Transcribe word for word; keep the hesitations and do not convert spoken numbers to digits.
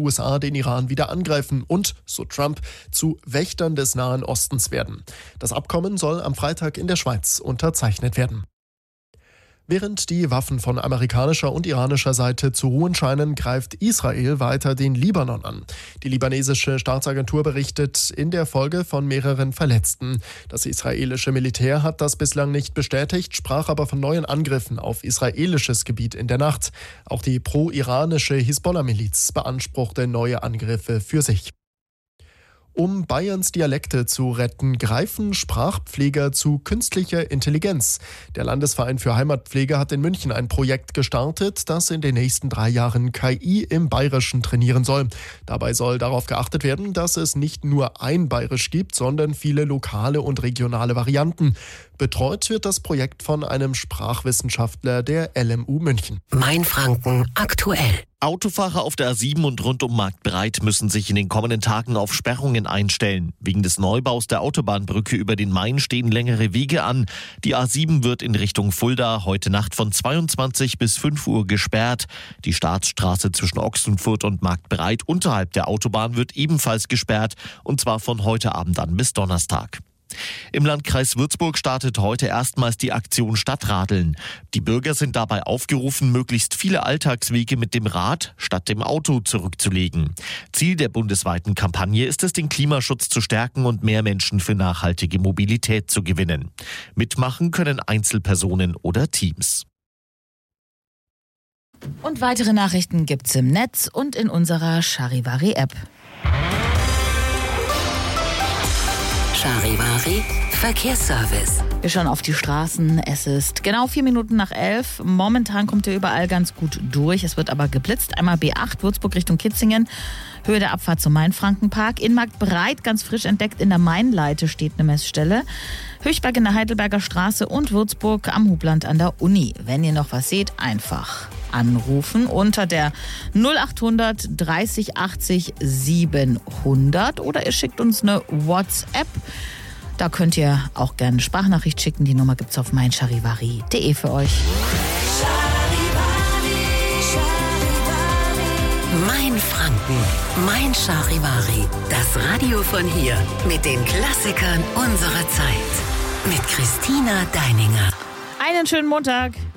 U S A den Iran wieder angreifen und, so Trump, zu Wächtern des Nahen Ostens werden. Das Abkommen soll am Freitag in der Schweiz unterzeichnet werden. Während die Waffen von amerikanischer und iranischer Seite zu ruhen scheinen, greift Israel weiter den Libanon an. Die libanesische Staatsagentur berichtet in der Folge von mehreren Verletzten. Das israelische Militär hat das bislang nicht bestätigt, sprach aber von neuen Angriffen auf israelisches Gebiet in der Nacht. Auch die pro-iranische Hisbollah-Miliz beanspruchte neue Angriffe für sich. Um Bayerns Dialekte zu retten, greifen Sprachpfleger zu künstlicher Intelligenz. Der Landesverein für Heimatpflege hat in München ein Projekt gestartet, das in den nächsten drei Jahren K I im Bayerischen trainieren soll. Dabei soll darauf geachtet werden, dass es nicht nur ein Bayerisch gibt, sondern viele lokale und regionale Varianten. Betreut wird das Projekt von einem Sprachwissenschaftler der L M U München. Mainfranken aktuell. Autofahrer auf der A sieben und rund um Marktbreit müssen sich in den kommenden Tagen auf Sperrungen einstellen. Wegen des Neubaus der Autobahnbrücke über den Main stehen längere Wege an. Die A sieben wird in Richtung Fulda heute Nacht von zweiundzwanzig bis fünf Uhr gesperrt. Die Staatsstraße zwischen Ochsenfurt und Marktbreit unterhalb der Autobahn wird ebenfalls gesperrt, und zwar von heute Abend an bis Donnerstag. Im Landkreis Würzburg startet heute erstmals die Aktion Stadtradeln. Die Bürger sind dabei aufgerufen, möglichst viele Alltagswege mit dem Rad statt dem Auto zurückzulegen. Ziel der bundesweiten Kampagne ist es, den Klimaschutz zu stärken und mehr Menschen für nachhaltige Mobilität zu gewinnen. Mitmachen können Einzelpersonen oder Teams. Und weitere Nachrichten gibt's im Netz und in unserer Charivari-App. Charivari Verkehrsservice. Wir schauen auf die Straßen. Es ist genau vier Minuten nach elf. Momentan kommt ihr überall ganz gut durch. Es wird aber geblitzt. Einmal B acht, Würzburg Richtung Kitzingen. Höhe der Abfahrt zum Mainfrankenpark. In Marktbreit, ganz frisch entdeckt, in der Mainleite steht eine Messstelle. Höchberg in der Heidelberger Straße und Würzburg am Hubland an der Uni. Wenn ihr noch was seht, einfach anrufen unter der null achthundert dreißig achtzig siebenhundert oder ihr schickt uns eine WhatsApp. Da könnt ihr auch gerne eine Sprachnachricht schicken. Die Nummer gibt's auf meincharivari punkt de für euch. Mainfranken, mein Charivari. Das Radio von hier mit den Klassikern unserer Zeit. Mit Christina Deininger. Einen schönen Montag.